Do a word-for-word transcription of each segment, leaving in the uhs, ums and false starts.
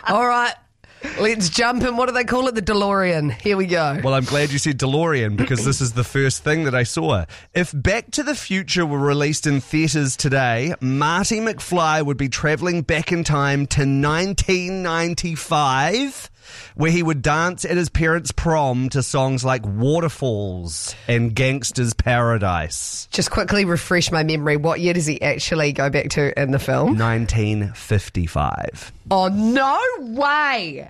All right. Let's jump in. What do they call it? The DeLorean. Here we go. Well, I'm glad you said DeLorean because this is the first thing that I saw. If Back to the Future were released in theatres today, Marty McFly would be travelling back in time to nineteen ninety-five, where he would dance at his parents' prom to songs like Waterfalls and Gangsta's Paradise. Just quickly refresh my memory. What year does he actually go back to in the film? nineteen fifty-five. Oh, no way.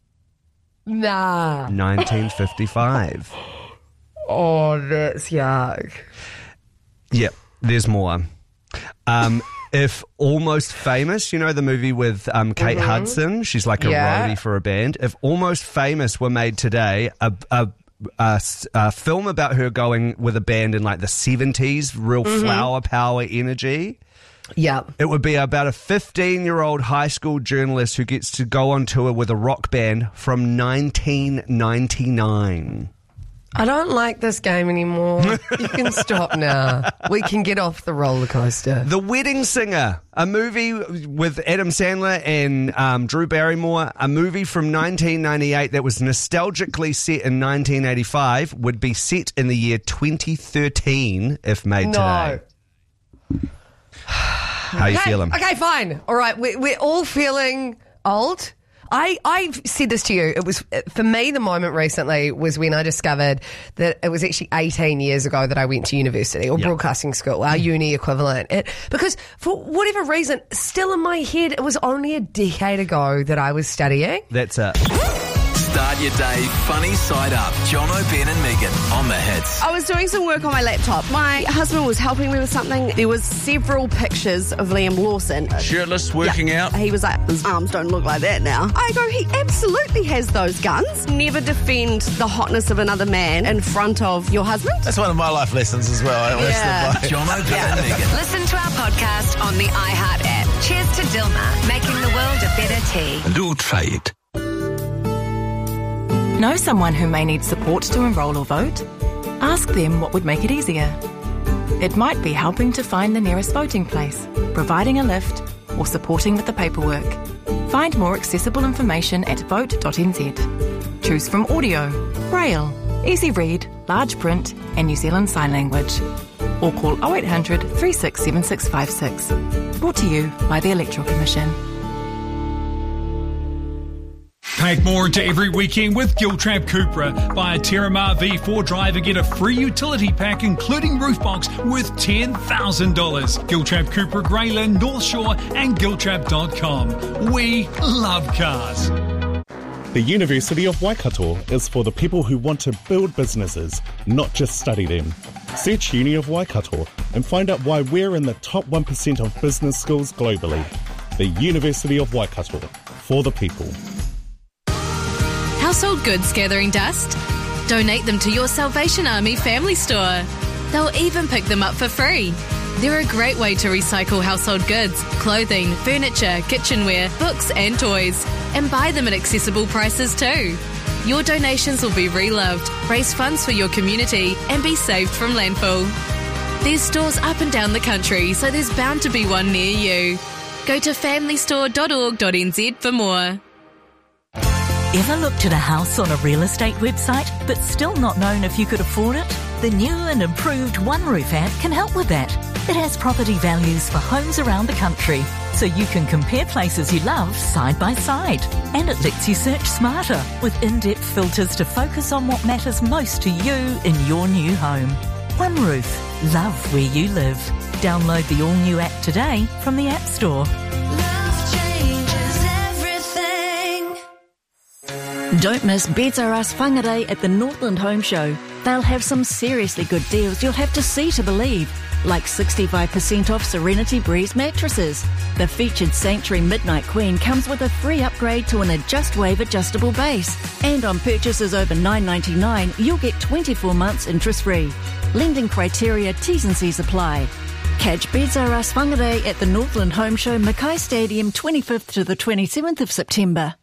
Nah. nineteen fifty-five. Oh, that's yuck. Yep, there's more. Um, if Almost Famous, you know the movie with um, Kate mm-hmm. Hudson? She's like a yeah. roadie for a band. If Almost Famous were made today, a, a, a, a film about her going with a band in like the seventies, real mm-hmm. flower power energy. Yeah. It would be about a fifteen-year-old high school journalist who gets to go on tour with a rock band from nineteen ninety-nine. I don't like this game anymore. You can stop now. We can get off the roller coaster. The Wedding Singer, a movie with Adam Sandler and um, Drew Barrymore, a movie from nineteen ninety-eight that was nostalgically set in nineteen eighty-five, would be set in the year twenty thirteen if made no. today. How you okay, feeling? Okay, fine. All right, we're, we're all feeling old. I, I've said this to you. It was, for me, the moment recently was when I discovered that it was actually eighteen years ago that I went to university or yep. broadcasting school, our uni equivalent. It, because for whatever reason, still in my head, it was only a decade ago that I was studying. That's it. Start your day funny side up. Jono, Ben and Megan on the hits. I was doing some work on my laptop. My husband was helping me with something. There was several pictures of Liam Lawson. Shirtless, working yeah. out. He was like, his arms don't look like that now. I go, he absolutely has those guns. Never defend the hotness of another man in front of your husband. That's one of my life lessons as well. I always yeah. Jono, Ben and Megan. Listen to our podcast on the iHeart app. Cheers to Dilmah, making the world a better tea. And do try it. Know someone who may need support to enrol or vote? Ask them what would make it easier. It might be helping to find the nearest voting place, providing a lift, or supporting with the paperwork. Find more accessible information at vote dot n z. Choose from audio, braille, easy read, large print, and New Zealand Sign Language. Or call oh eight hundred, three six seven six five six. Brought to you by the Electoral Commission. Pack more into every weekend with Giltrap Cupra. Buy a Terramar V four drive and get a free utility pack including roof box worth ten thousand dollars. Giltrap Cupra, Greyland, North Shore and giltrap dot com. We love cars. The University of Waikato is for the people who want to build businesses, not just study them. Search Uni of Waikato and find out why we're in the top one percent of business schools globally. The University of Waikato, for the people. Household goods gathering dust? Donate them to your Salvation Army family store. They'll even pick them up for free. They're a great way to recycle household goods, clothing, furniture, kitchenware, books and toys, and buy them at accessible prices too. Your donations will be reloved, raise funds for your community and be saved from landfill. There's stores up and down the country, so there's bound to be one near you. Go to family store dot org dot n z for more. Ever looked at a house on a real estate website but still not known if you could afford it? The new and improved OneRoof app can help with that. It has property values for homes around the country, so you can compare places you love side by side. And it lets you search smarter with in-depth filters to focus on what matters most to you in your new home. OneRoof. Love where you live. Download the all-new app today from the App Store. Don't miss Beds R Us Whangarei at the Northland Home Show. They'll have some seriously good deals you'll have to see to believe, like sixty-five percent off Serenity Breeze mattresses. The featured Sanctuary Midnight Queen comes with a free upgrade to an Adjust Wave adjustable base. And on purchases over nine ninety-nine, you'll get twenty-four months interest-free. Lending criteria, T's and C's apply. Catch Beds R Us Whangarei at the Northland Home Show, Mackay Stadium, twenty-fifth to the twenty-seventh of September.